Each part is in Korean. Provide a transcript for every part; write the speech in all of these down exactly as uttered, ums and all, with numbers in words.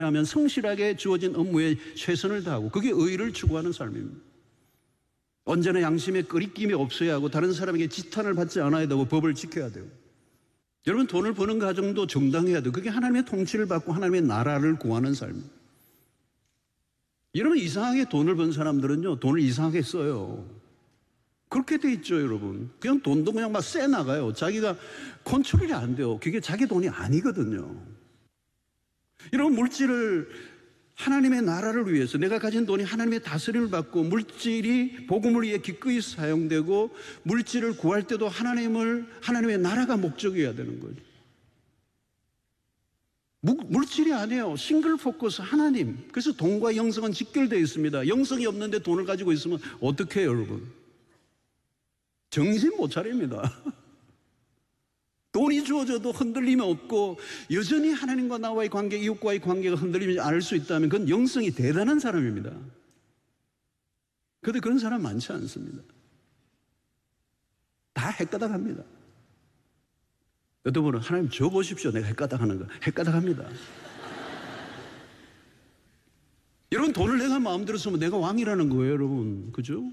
하면 성실하게 주어진 업무에 최선을 다하고 그게 의의를 추구하는 삶입니다. 언제나 양심에 끄리낌이 없어야 하고 다른 사람에게 지탄을 받지 않아야 되고 법을 지켜야 돼요. 여러분 돈을 버는 과정도 정당해야 돼요. 그게 하나님의 통치를 받고 하나님의 나라를 구하는 삶입니다. 여러분 이상하게 돈을 번 사람들은요 돈을 이상하게 써요. 그렇게 돼 있죠 여러분. 그냥 돈도 그냥 막 쎄 나가요. 자기가 컨트롤이 안 돼요. 그게 자기 돈이 아니거든요. 여러분 물질을 하나님의 나라를 위해서 내가 가진 돈이 하나님의 다스림을 받고 물질이 복음을 위해 기꺼이 사용되고 물질을 구할 때도 하나님을 하나님의 나라가 목적이어야 되는 거죠. 물질이 아니에요. 싱글 포커스 하나님. 그래서 돈과 영성은 직결되어 있습니다. 영성이 없는데 돈을 가지고 있으면 어떻게 해요 여러분? 정신 못 차립니다. 돈이 주어져도 흔들림이 없고 여전히 하나님과 나와의 관계, 이웃과의 관계가 흔들리지 않을 수 있다면 그건 영성이 대단한 사람입니다. 그런데 그런 사람 많지 않습니다. 다 헷가닥합니다. 어떤 분은 하나님 줘 보십시오. 내가 헷가닥하는 거. 헷가닥합니다. 여러분 돈을 내가 마음대로 쓰면 내가 왕이라는 거예요 여러분. 그죠?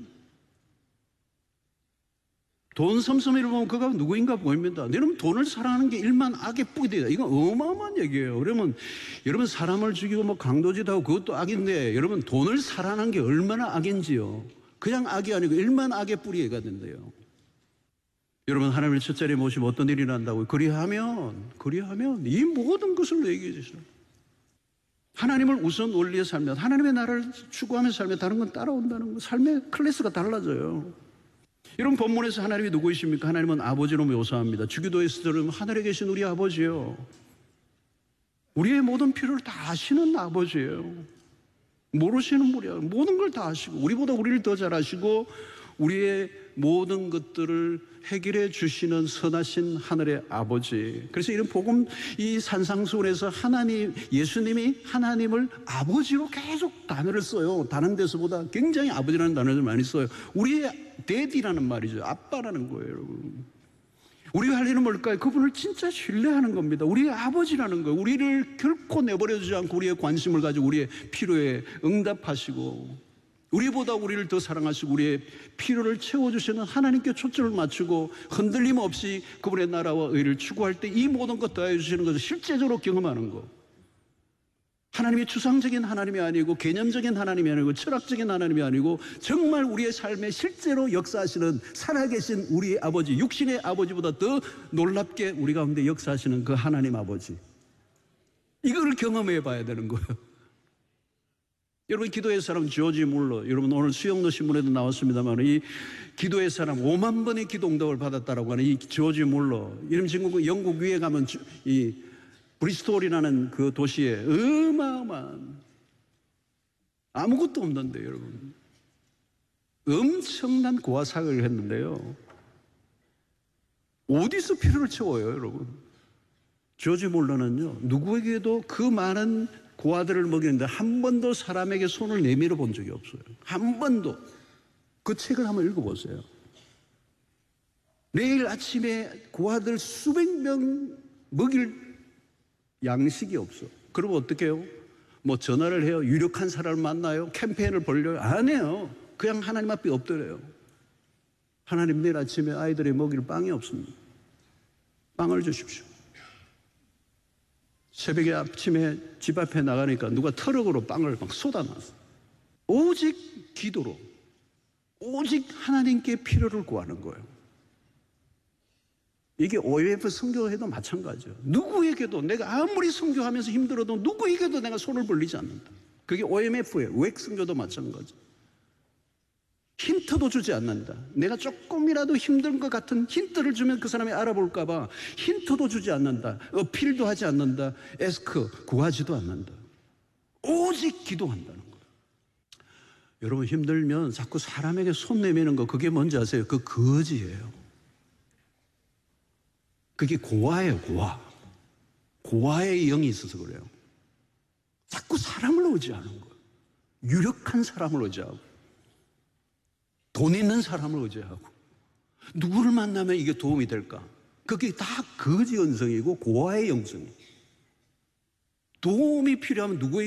돈 섬섬이를 보면 그가 누구인가 보입니다. 여러분 돈을 사랑하는 게 일만 악의 뿌리 되다. 이건 어마어마한 얘기예요. 여러분, 여러분 사람을 죽이고 뭐 강도짓하고 그것도 악인데 여러분 돈을 사랑하는 게 얼마나 악인지요. 그냥 악이 아니고 일만 악의 뿌리가 된대요. 여러분 하나님을 첫 자리에 모시면 어떤 일이 난다고요? 그리하면 그리하면 이 모든 것을 얘기해 주시라. 하나님을 우선 원리에 살면 하나님의 나라를 추구하면서 살면 다른 건 따라온다는 거. 삶의 클래스가 달라져요. 여러분 본문에서 하나님이 누구이십니까? 하나님은 아버지로 묘사합니다. 주기도에서 들으면 하늘에 계신 우리 아버지요. 우리의 모든 필요를 다 아시는 아버지예요. 모르시는 분이야. 모든 걸 다 아시고 우리보다 우리를 더 잘 아시고 우리의 모든 것들을 해결해 주시는 선하신 하늘의 아버지. 그래서 이런 복음 이 산상수훈에서 하나님 예수님이 하나님을 아버지로 계속 단어를 써요. 다른 데서보다 굉장히 아버지라는 단어를 많이 써요. 우리의 데디라는 말이죠. 아빠라는 거예요 여러분. 우리가 할 일은 뭘까요? 그분을 진짜 신뢰하는 겁니다. 우리의 아버지라는 거예요. 우리를 결코 내버려두지 않고 우리의 관심을 가지고 우리의 필요에 응답하시고 우리보다 우리를 더 사랑하시고 우리의 필요를 채워주시는 하나님께 초점을 맞추고 흔들림 없이 그분의 나라와 의를 추구할 때 이 모든 것 더해 주시는 것을 실제적으로 경험하는 것. 하나님이 추상적인 하나님이 아니고 개념적인 하나님이 아니고 철학적인 하나님이 아니고 정말 우리의 삶에 실제로 역사하시는 살아계신 우리의 아버지, 육신의 아버지보다 더 놀랍게 우리 가운데 역사하시는 그 하나님 아버지. 이걸 경험해 봐야 되는 거예요. 여러분 기도의 사람 조지 물러, 여러분 오늘 수영로 신문에도 나왔습니다만 이 기도의 사람 오만 번의 기도 응답을 받았다라고 하는 이 조지 물러, 이름 친구 영국 위에 가면 이 브리스톨이라는 그 도시에 어마어마한 아무것도 없는데 여러분 엄청난 고아 사역을 했는데요. 어디서 필요를 채워요 여러분? 조지 물러는요 누구에게도 그 많은 고아들을 먹이는데 한 번도 사람에게 손을 내밀어 본 적이 없어요. 한 번도. 그 책을 한번 읽어보세요. 내일 아침에 고아들 수백 명 먹일 양식이 없어. 그러면 어떻게 해요? 뭐 전화를 해요? 유력한 사람을 만나요? 캠페인을 벌려요? 안 해요. 그냥 하나님 앞에 엎드려요. 하나님 내일 아침에 아이들이 먹일 빵이 없습니다. 빵을 주십시오. 새벽에 아침에 집 앞에 나가니까 누가 트럭으로 빵을 막 쏟아놨어. 오직 기도로, 오직 하나님께 필요를 구하는 거예요. 이게 오엠에프 선교해도 마찬가지예요. 누구에게도 내가 아무리 선교하면서 힘들어도 누구에게도 내가 손을 벌리지 않는다. 그게 오엠에프예요. 웩 선교도 마찬가지예요. 힌트도 주지 않는다. 내가 조금이라도 힘든 것 같은 힌트를 주면 그 사람이 알아볼까 봐 힌트도 주지 않는다. 어필도 하지 않는다. 에스크 구하지도 않는다. 오직 기도한다는 거예요. 여러분 힘들면 자꾸 사람에게 손 내미는 거 그게 뭔지 아세요? 그 거지예요. 그게 고아예요. 고아. 고아의 영이 있어서 그래요. 자꾸 사람을 의지하는 거예요. 유력한 사람을 의지하고 돈 있는 사람을 의지하고 누구를 만나면 이게 도움이 될까? 그게 다 거지 영성이고 고아의 영성이에요. 도움이 필요하면 누구에게